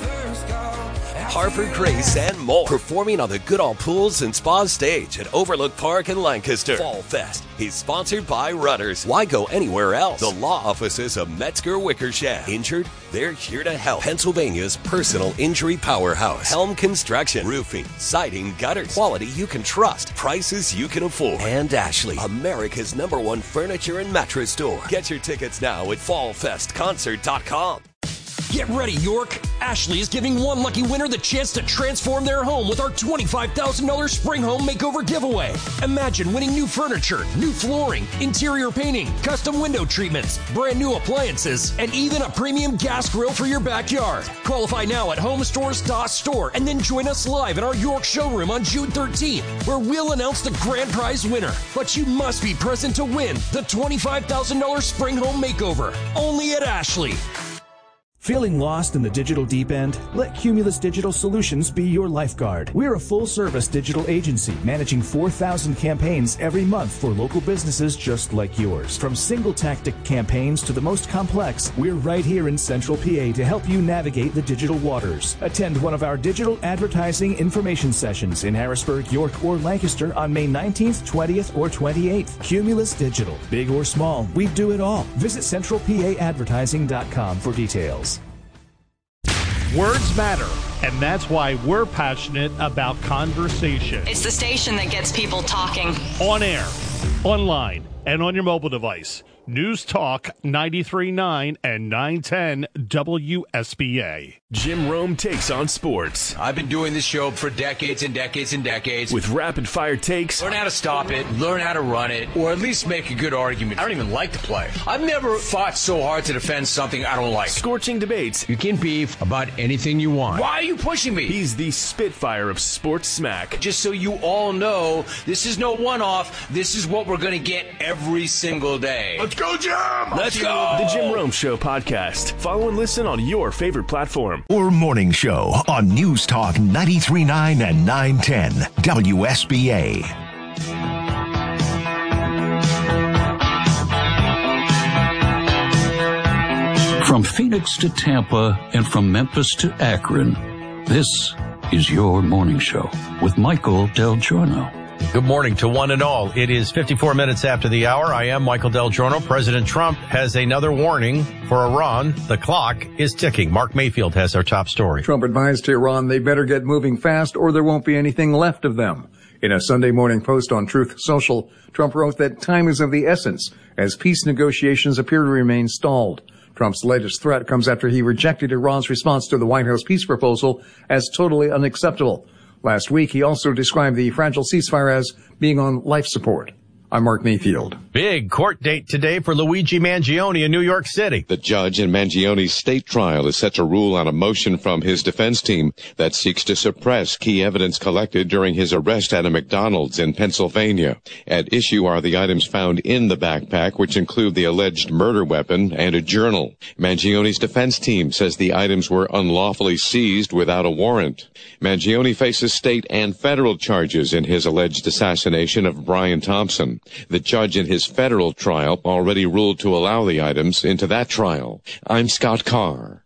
[SPEAKER 6] Harper Grace, and more. Performing on the Goodall Pools and Spa stage at Overlook Park in Lancaster. Fall Fest is sponsored by Rudders. Why go anywhere else? The law offices of Metzger Wickersham. Injured? They're here to help. Pennsylvania's personal injury powerhouse. Helm Construction. Roofing, siding, gutters. Quality you can trust. Prices you can afford. And Ashley, America's #1 furniture and mattress store. Get your tickets now at fallfestconcert.com.
[SPEAKER 7] Get ready, York! Ashley is giving one lucky winner the chance to transform their home with our $25,000 Spring Home Makeover giveaway. Imagine winning new furniture, new flooring, interior painting, custom window treatments, brand new appliances, and even a premium gas grill for your backyard. Qualify now at homestores.store and then join us live in our York showroom on June 13th, where we'll announce the grand prize winner. But you must be present to win the $25,000 Spring Home Makeover, only at Ashley.
[SPEAKER 22] Feeling lost in the digital deep end? Let Cumulus Digital Solutions be your lifeguard. We're a full-service digital agency managing 4,000 campaigns every month for local businesses just like yours. From single-tactic campaigns to the most complex, we're right here in Central PA to help you navigate the digital waters. Attend one of our digital advertising information sessions in Harrisburg, York, or Lancaster on May 19th, 20th, or 28th. Cumulus Digital. Big or small, we do it all. Visit centralpaadvertising.com for details.
[SPEAKER 8] Words matter, and that's why we're passionate about conversation.
[SPEAKER 11] It's the station that gets people talking.
[SPEAKER 8] On air, online, and on your mobile device. News Talk 93.9 and 910 WSBA.
[SPEAKER 20] Jim Rome takes on sports.
[SPEAKER 26] I've been doing this show for decades and decades and decades.
[SPEAKER 20] With rapid-fire takes.
[SPEAKER 26] Learn how to stop it, learn how to run it, or at least make a good argument. I don't even like the play. I've never fought so hard to defend something I don't like.
[SPEAKER 20] Scorching debates.
[SPEAKER 26] You can beef about anything you want. Why are you pushing me?
[SPEAKER 20] He's the Spitfire of sports smack.
[SPEAKER 26] Just so you all know, this is no one-off. This is what we're going to get every single day.
[SPEAKER 20] Let's go, Jim!
[SPEAKER 26] Let's go!
[SPEAKER 20] The Jim Rome Show podcast. Follow and listen on your favorite platform.
[SPEAKER 2] Or morning show on News Talk 93.9 and 910 WSBA.
[SPEAKER 9] From Phoenix to Tampa and from Memphis to Akron, this is your morning show with Michael Del Giorno.
[SPEAKER 1] Good morning to one and all. It is 54 minutes after the hour. I am Michael Del Giorno. President Trump has another warning for Iran. The clock is ticking. Mark Mayfield has our top story.
[SPEAKER 27] Trump advised to Iran they better get moving fast or there won't be anything left of them. In a Sunday morning post on Truth Social, Trump wrote that time is of the essence as peace negotiations appear to remain stalled. Trump's latest threat comes after he rejected Iran's response to the White House peace proposal as totally unacceptable. Last week, he also described the fragile ceasefire as being on life support. I'm Mark Mayfield.
[SPEAKER 1] Big court date today for Luigi Mangione in New York City.
[SPEAKER 28] The judge in Mangione's state trial is set to rule on a motion from his defense team that seeks to suppress key evidence collected during his arrest at a McDonald's in Pennsylvania. At issue are the items found in the backpack, which include the alleged murder weapon and a journal. Mangione's defense team says the items were unlawfully seized without a warrant. Mangione faces state and federal charges in his alleged assassination of Brian Thompson. time. The judge in his federal trial already ruled to allow the items into that trial. I'm Scott Carr.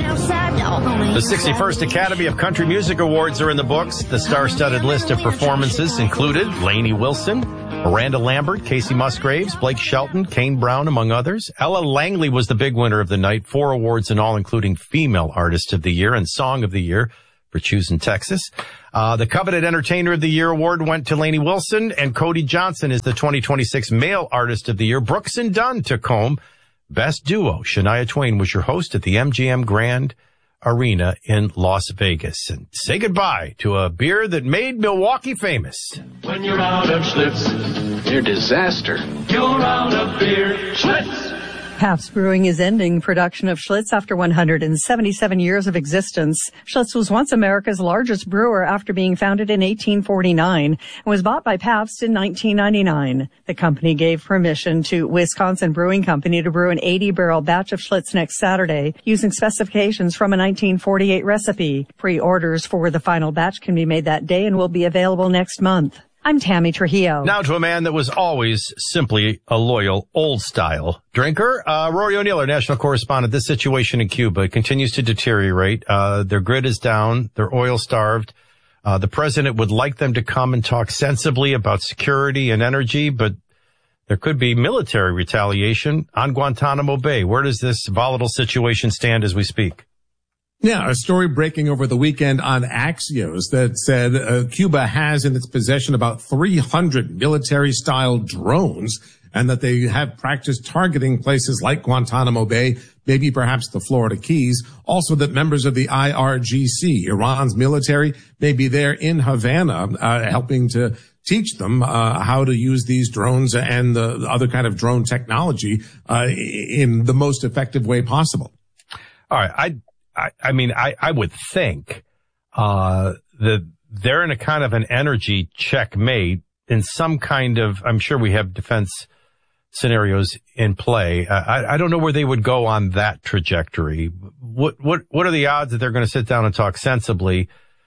[SPEAKER 1] The 61st Academy of Country Music Awards are in the books. The star-studded list of performances included Lainey Wilson, Miranda Lambert, Casey Musgraves, Blake Shelton, Kane Brown, among others. Ella Langley was the big winner of the night, 4 awards in all, including Female Artist of the Year and Song of the Year for choosing Texas. The coveted Entertainer of the Year award went to Lainey Wilson, and Cody Johnson is the 2026 Male Artist of the Year. Brooks and Dunn took home Best Duo. Shania Twain was your host at the MGM Grand Arena in Las Vegas. And say goodbye to a beer that made Milwaukee famous.
[SPEAKER 3] When you're out of Schlitz, you're disaster. You're out of beer, Schlitz.
[SPEAKER 4] Pabst Brewing is ending production of Schlitz after 177 years of existence. Schlitz was once America's largest brewer after being founded in 1849 and was bought by Pabst in 1999. The company gave permission to Wisconsin Brewing Company to brew an 80-barrel batch of Schlitz next Saturday using specifications from a 1948 recipe. Pre-orders for the final batch can be made that day and will be available next month. I'm Tammy Trujillo.
[SPEAKER 1] Now to a man that was always simply a loyal, old-style drinker. Rory O'Neill, our national correspondent. This situation in Cuba continues to deteriorate. Their grid is down. They're oil-starved. The president would like them to come and talk sensibly about security and energy, but there could be military retaliation on Guantanamo Bay. Where does this volatile situation stand as we speak?
[SPEAKER 10] Yeah, a story breaking over the weekend on Axios that said Cuba has in its possession about 300 military-style drones and that they have practiced targeting places like Guantanamo Bay, maybe perhaps the Florida Keys. Also that members of the IRGC, Iran's military, may be there in Havana helping to teach them how to use these drones and the other kind of drone technology in the most effective way possible.
[SPEAKER 1] All right, I would think that they're in a kind of an energy checkmate in some kind of, I'm sure we have defense scenarios in play. I don't know where they would go on that trajectory. What are the odds that they're going to sit down and talk sensibly?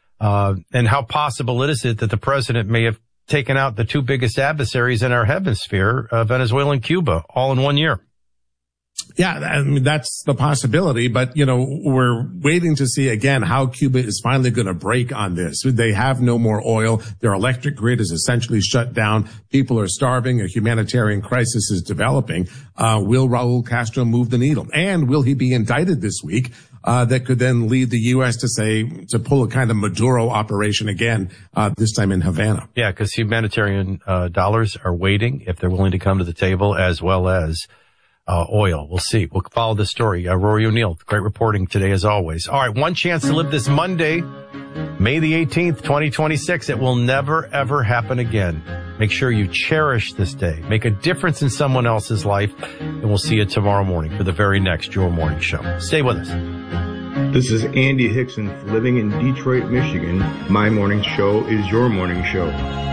[SPEAKER 1] And how possible is it that the president may have taken out the 2 biggest adversaries in our hemisphere, Venezuela and Cuba, all in 1 year?
[SPEAKER 10] Yeah, I mean, that's the possibility, but, we're waiting to see again how Cuba is finally going to break on this. They have no more oil. Their electric grid is essentially shut down. People are starving. A humanitarian crisis is developing. Will Raul Castro move the needle? And will he be indicted this week? That could then lead the U.S. to pull a kind of Maduro operation again, this time in Havana.
[SPEAKER 1] Yeah, because humanitarian dollars are waiting if they're willing to come to the table, as well as oil. We'll see. We'll follow this story. Rory O'Neill, great reporting today as always. All right, one chance to live this Monday, May the 18th, 2026. It will never, ever happen again. Make sure you cherish this day. Make a difference in someone else's life. And we'll see you tomorrow morning for the very next Your Morning Show. Stay with us.
[SPEAKER 12] This is Andy Hickson, living in Detroit, Michigan. My morning show is your morning show.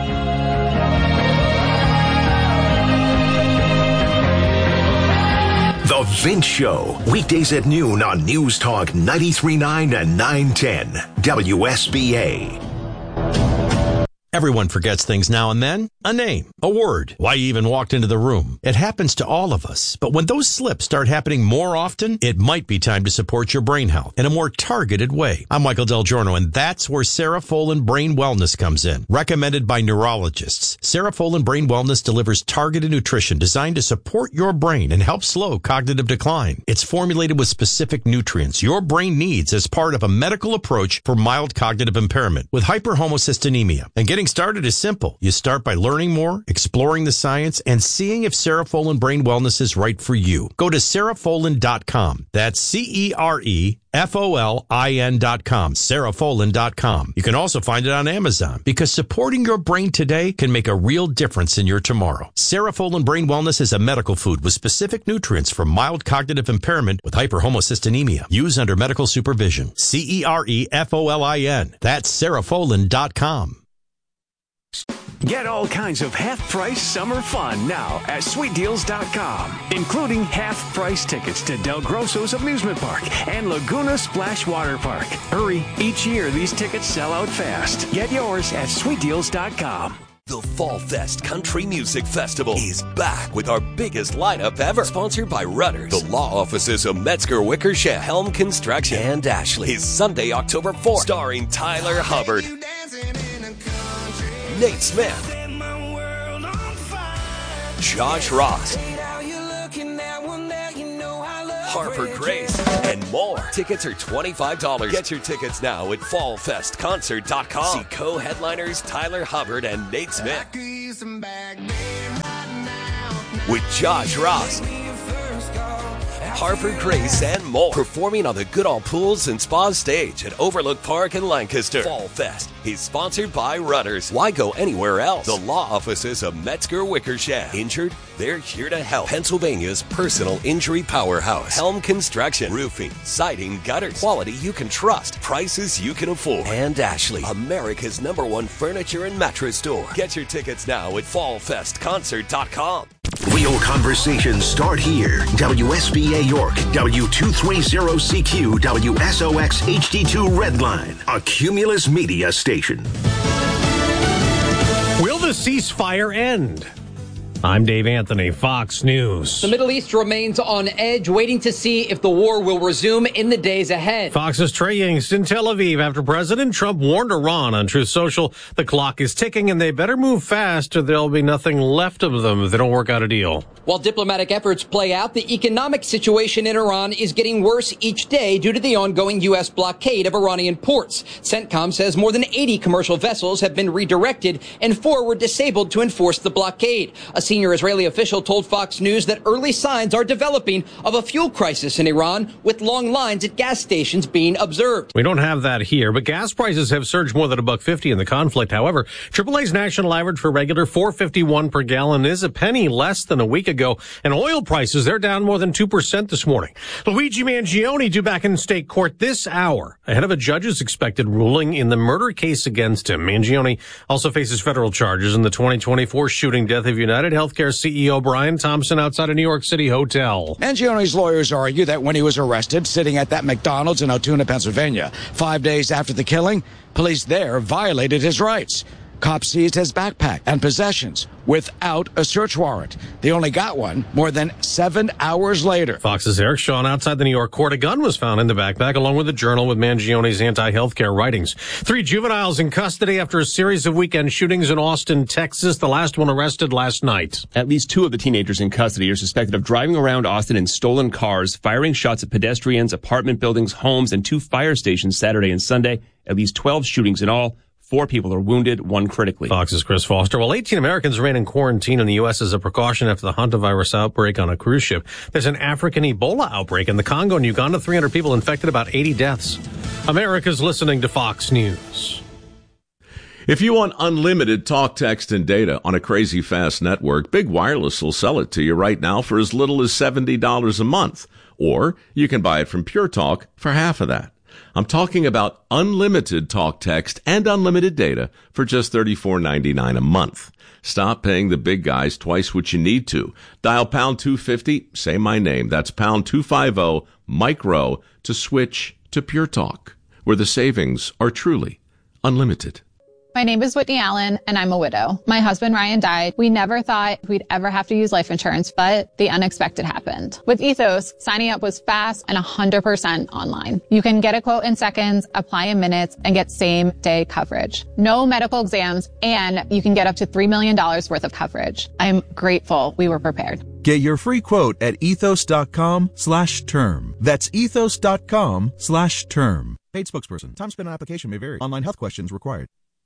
[SPEAKER 2] The Vince Show, weekdays at noon on News Talk 93.9 and 910 WSBA.
[SPEAKER 1] Everyone forgets things now and then. A name, a word, why you even walked into the room. It happens to all of us. But when those slips start happening more often, it might be time to support your brain health in a more targeted way. I'm Michael Del Giorno, and that's where Serafolin Brain Wellness comes in. Recommended by neurologists, Serafolin Brain Wellness delivers targeted nutrition designed to support your brain and help slow cognitive decline. It's formulated with specific nutrients your brain needs as part of a medical approach for mild cognitive impairment with hyperhomocystinemia. And getting started is simple. You start by learning more, exploring the science, and seeing if Serafolin Brain Wellness is right for you. Go to Serafolin.com. That's Cerefolin.com. Serafolin.com. You can also find it on Amazon because supporting your brain today can make a real difference in your tomorrow. Serafolin Brain Wellness is a medical food with specific nutrients for mild cognitive impairment with hyperhomocystinemia. Use under medical supervision. Cerefolin. That's Serafolin.com.
[SPEAKER 5] Get all kinds of half-price summer fun now at SweetDeals.com, including half-price tickets to Del Grosso's amusement park and Laguna Splash Water Park. Hurry, each year these tickets sell out fast. Get yours at SweetDeals.com.
[SPEAKER 6] The Fall Fest Country Music Festival is back with our biggest lineup ever. Sponsored by Rudders, the law offices of Metzger Wickersham, Helm Construction, and Ashley. Is Sunday, October 4th, starring Tyler Hubbard, Nate Smith, Josh Ross, Harper Grace, and more. Tickets are $25. Get your tickets now at fallfestconcert.com. See co-headliners Tyler Hubbard and Nate Smith. With Josh Ross, Harper Grace, and more. Performing on the Goodall Pools and Spas stage at Overlook Park in Lancaster. Fall Fest is sponsored by Rudders. Why go anywhere else? The law offices of Metzger Wickersham. Injured? They're here to help. Pennsylvania's personal injury powerhouse. Helm Construction. Roofing, siding, gutters. Quality you can trust. Prices you can afford. And Ashley, America's #1 furniture and mattress store. Get your tickets now at fallfestconcert.com.
[SPEAKER 2] Real conversations start here. WSBA York, W230CQ, WSOX HD2 Redline, a Cumulus Media station.
[SPEAKER 13] Will the ceasefire end? I'm Dave Anthony, Fox News.
[SPEAKER 14] The Middle East remains on edge, waiting to see if the war will resume in the days ahead.
[SPEAKER 13] Fox's Trey Yingst in Tel Aviv after President Trump warned Iran on Truth Social the clock is ticking and they better move fast or there'll be nothing left of them if they don't work out a deal.
[SPEAKER 14] While diplomatic efforts play out, the economic situation in Iran is getting worse each day due to the ongoing U.S. blockade of Iranian ports. CENTCOM says more than 80 commercial vessels have been redirected and 4 were disabled to enforce the blockade. A senior Israeli official told Fox News that early signs are developing of a fuel crisis in Iran, with long lines at gas stations being observed.
[SPEAKER 13] We don't have that here, but gas prices have surged more than $1.50 in the conflict. However, AAA's national average for regular $4.51 per gallon is a penny less than a week ago, and oil prices, they're down more than 2% this morning. Luigi Mangione due back in state court this hour ahead of a judge's expected ruling in the murder case against him. Mangione also faces federal charges in the 2024 shooting death of United Healthcare CEO Brian Thompson outside a New York City hotel.
[SPEAKER 15] Mangione's lawyers argue that when he was arrested sitting at that McDonald's in Altoona, Pennsylvania, 5 days after the killing, police there violated his rights. Cops seized his backpack and possessions without a search warrant. They only got one more than 7 hours later.
[SPEAKER 13] Fox's Eric Shawn outside the New York court. A gun was found in the backpack along with a journal with Mangione's anti-healthcare writings. 3 juveniles in custody after a series of weekend shootings in Austin, Texas. The last one arrested last night.
[SPEAKER 17] At least 2 of the teenagers in custody are suspected of driving around Austin in stolen cars, firing shots at pedestrians, apartment buildings, homes, and 2 fire stations Saturday and Sunday. At least 12 shootings in all. 4 people are wounded, 1 critically.
[SPEAKER 13] Fox's Chris Foster. Well, 18 Americans remain in quarantine in the U.S. as a precaution after the hantavirus outbreak on a cruise ship. There's an African Ebola outbreak in the Congo and Uganda. 300 people infected, about 80 deaths. America's listening to Fox News.
[SPEAKER 21] If you want unlimited talk, text, and data on a crazy fast network, Big Wireless will sell it to you right now for as little as $70 a month. Or you can buy it from Pure Talk for half of that. I'm talking about unlimited talk, text, and unlimited data for just $34.99 a month. Stop paying the big guys twice what you need to. Dial pound 250, say my name. That's pound 250 micro to switch to Pure Talk, where the savings are truly unlimited.
[SPEAKER 23] My name is Whitney Allen, and I'm a widow. My husband, Ryan, died. We never thought we'd ever have to use life insurance, but the unexpected happened. With Ethos, signing up was fast and 100% online. You can get a quote in seconds, apply in minutes, and get same-day coverage. No medical exams, and you can get up to $3 million worth of coverage. I'm grateful we were prepared.
[SPEAKER 24] Get your free quote at ethos.com/term. That's ethos.com/term. Paid spokesperson. Time spent on application may vary. Online health questions required.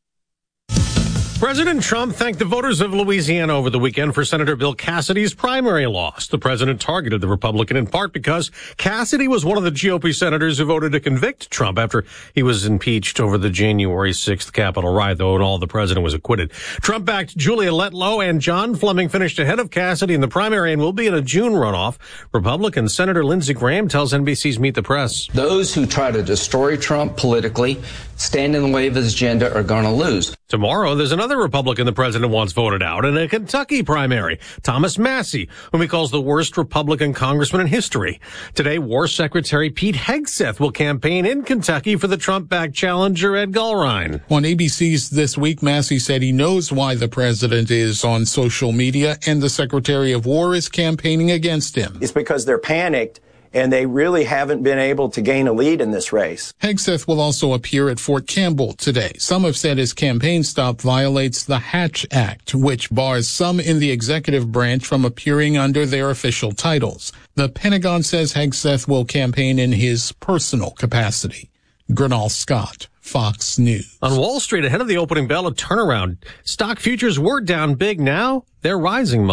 [SPEAKER 13] President Trump thanked the voters of Louisiana over the weekend for Senator Bill Cassidy's primary loss. The president targeted the Republican in part because Cassidy was one of the GOP senators who voted to convict Trump after he was impeached over the January 6th Capitol riot, though in all the president was acquitted. Trump-backed Julia Letlow and John Fleming finished ahead of Cassidy in the primary and will be in a June runoff. Republican Senator Lindsey Graham tells NBC's Meet the Press.
[SPEAKER 25] Those who try to destroy Trump politically, stand in the way of his agenda, are going to lose.
[SPEAKER 13] Tomorrow, there's another another Republican the president wants voted out in a Kentucky primary, Thomas Massie, whom he calls the worst Republican congressman in history. Today, War Secretary Pete Hegseth will campaign in Kentucky for the Trump-backed challenger Ed Gulrine.
[SPEAKER 7] On ABC's This Week, Massie said he knows why the president is on social media and the Secretary of War is campaigning against him.
[SPEAKER 8] It's because they're panicked and they really haven't been able to gain a lead in this race.
[SPEAKER 7] Hegseth will also appear at Fort Campbell today. Some have said his campaign stop violates the Hatch Act, which bars some in the executive branch from appearing under their official titles. The Pentagon says Hegseth will campaign in his personal capacity. Gernal Scott, Fox News.
[SPEAKER 13] On Wall Street, ahead of the opening bell, a turnaround. Stock futures were down big. Now they're rising.